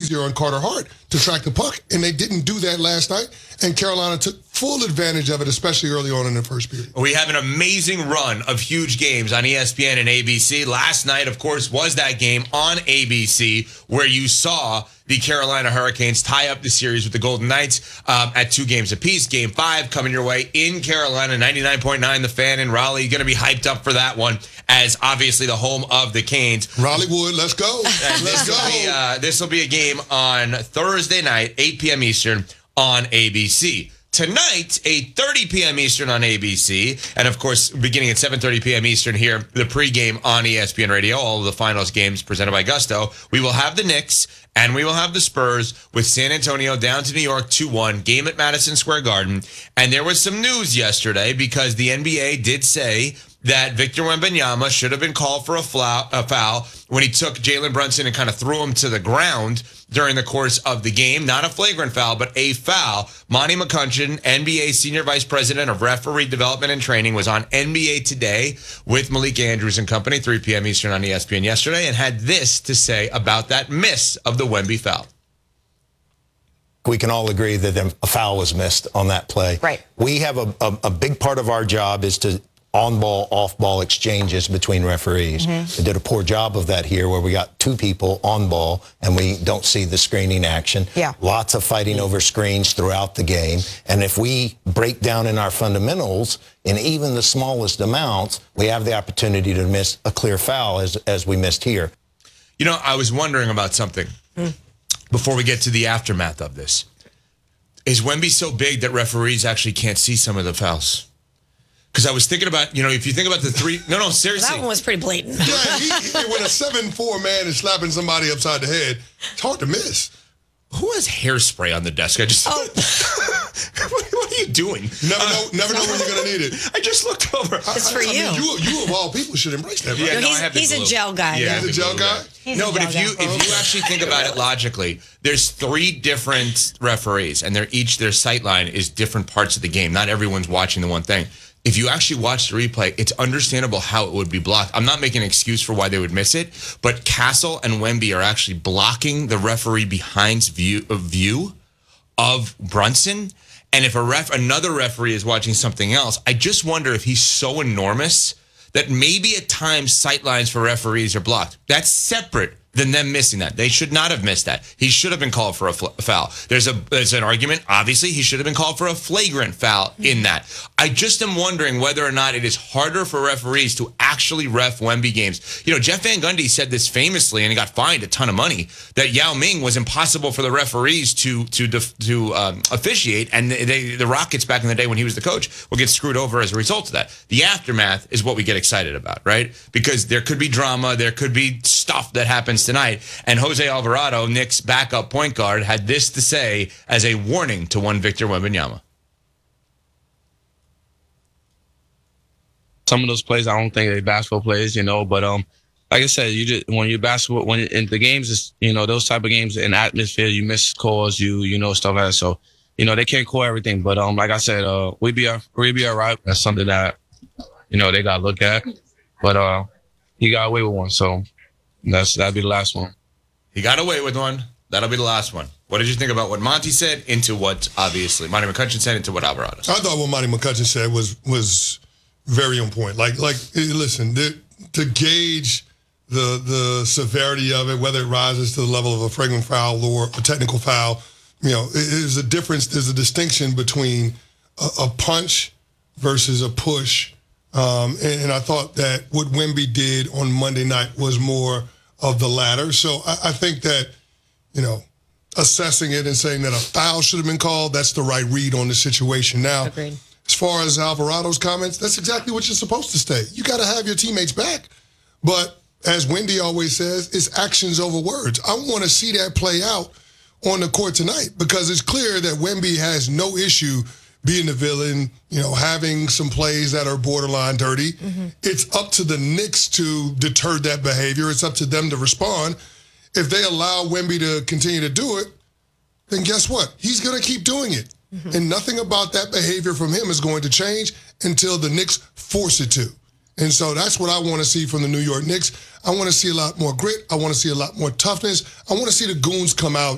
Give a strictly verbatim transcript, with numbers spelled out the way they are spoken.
easier on Carter Hart to track the puck, and they didn't do that last night, and Carolina took full advantage of it, especially early on in the first period. We have an amazing run of huge games on E S P N and A B C. Last night, of course, was that game on A B C where you saw the Carolina Hurricanes tie up the series with the Golden Knights um, at two games apiece. Game five coming your way in Carolina, ninety-nine point nine The Fan in Raleigh. You're going to be hyped up for that one as obviously the home of the Canes. Raleighwood, let's go. And let's this go. Will be, uh, this will be a game on Thursday night, eight p.m. Eastern on A B C. Tonight, eight thirty p.m. Eastern on A B C, and of course, beginning at seven thirty p.m. Eastern here, the pregame on E S P N Radio, all of the finals games presented by Gusto. We will have the Knicks, and we will have the Spurs with San Antonio down to New York two one, game at Madison Square Garden. And there was some news yesterday because the N B A did say that Victor Wembanyama should have been called for a foul, a foul when he took Jalen Brunson and kind of threw him to the ground during the course of the game. Not a flagrant foul, but a foul. Monty McCutcheon, N B A Senior Vice President of Referee Development and Training, was on N B A Today with Malika Andrews and company, three p.m. Eastern on E S P N yesterday, and had this to say about that miss of the Wemby foul. We can all agree that a foul was missed on that play. Right. We have a, a, a big part of our job is to on-ball, off-ball exchanges between referees. Mm-hmm. They did a poor job of that here where we got two people on ball and we don't see the screening action. Yeah. Lots of fighting over screens throughout the game. And if we break down in our fundamentals, in even the smallest amounts, we have the opportunity to miss a clear foul as, as we missed here. You know, I was wondering about something mm. before we get to the aftermath of this. Is Wemby so big that referees actually can't see some of the fouls? Because I was thinking about, you know, if you think about the three... No, no, seriously. That one was pretty blatant. Yeah, he, he, when a seven four man is slapping somebody upside the head, it's hard to miss. Who has hairspray on the desk? I just... Oh. what, what are you doing? Never know uh, Never know when you're going to need it. I just looked over. It's I, for I, you. I mean, you. You, of all people, should embrace that, right? Yeah, no, no, he's I have the he's glue. a gel guy. Yeah, he's a gel guy? He's no, a but gel if you guy. if you actually think about it logically, there's three different referees, and they're each, their sight line is different parts of the game. Not everyone's watching the one thing. If you actually watch the replay, it's understandable how it would be blocked. I'm not making an excuse for why they would miss it, but Castle and Wemby are actually blocking the referee behind's view of view of Brunson. And if a ref, another referee is watching something else, I just wonder if he's so enormous that maybe at times sight lines for referees are blocked. That's separate than them missing that. They should not have missed that. He should have been called for a fl- foul. There's a there's an argument. Obviously, he should have been called for a flagrant foul in that. I just am wondering whether or not it is harder for referees to actually ref Wemby games. You know, Jeff Van Gundy said this famously, and he got fined a ton of money, that Yao Ming was impossible for the referees to to to um, officiate, and they, the Rockets back in the day when he was the coach will get screwed over as a result of that. The aftermath is what we get excited about, right? Because there could be drama, there could be stuff that happens tonight. And Jose Alvarado, Knicks' backup point guard, had this to say as a warning to one Victor Wembanyama. Some of those plays, I don't think they basketball plays, you know, but um, like I said, you just when you basketball, when in the games, is you know those type of games in atmosphere, you miss calls, you you know stuff like that. So you know they can't call everything, but um, like I said, uh, we be we be all right. That's something that you know they gotta look at, but uh, he got away with one, so. That's that'd be the last one. He got away with one. That'll be the last one. What did you think about what Monty said into what, obviously, Monty McCutcheon said into what Alvarado said? I thought what Monty McCutcheon said was was very on point. Like, like listen, the, to gauge the the severity of it, whether it rises to the level of a flagrant foul or a technical foul, you know, there's a difference. There's a distinction between a, a punch versus a push. Um, and, and I thought that what Wemby did on Monday night was more of the latter. So I, I think that, you know, assessing it and saying that a foul should have been called, that's the right read on the situation. Now, Agreed. As far as Alvarado's comments, that's exactly what you're supposed to say. You got to have your teammates back. But as Wendy always says, it's actions over words. I want to see that play out on the court tonight because it's clear that Wemby has no issue being the villain, you know, having some plays that are borderline dirty. Mm-hmm. It's up to the Knicks to deter that behavior. It's up to them to respond. If they allow Wemby to continue to do it, then guess what? He's going to keep doing it. Mm-hmm. And nothing about that behavior from him is going to change until the Knicks force it to. And so that's what I want to see from the New York Knicks. I want to see a lot more grit. I want to see a lot more toughness. I want to see the goons come out